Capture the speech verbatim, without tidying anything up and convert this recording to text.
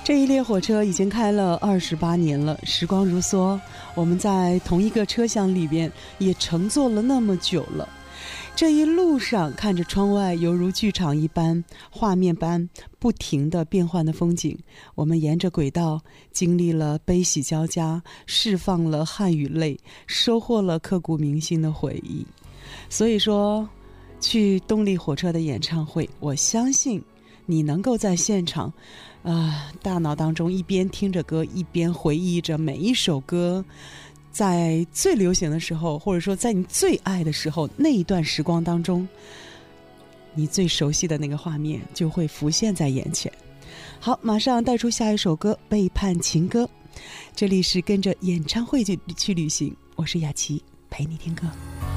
这一列火车已经开了二十八年了，时光如梭，我们在同一个车厢里边也乘坐了那么久了。这一路上看着窗外犹如剧场一般，画面般不停地变换的风景，我们沿着轨道经历了悲喜交加，释放了汗与泪，收获了刻骨铭心的回忆。所以说，去动力火车的演唱会，我相信你能够在现场啊、呃，大脑当中一边听着歌，一边回忆着每一首歌在最流行的时候，或者说在你最爱的时候，那一段时光当中，你最熟悉的那个画面就会浮现在眼前。好，马上带出下一首歌《背叛情歌》。这里是跟着演唱会去去旅行，我是雅琪，陪你听歌。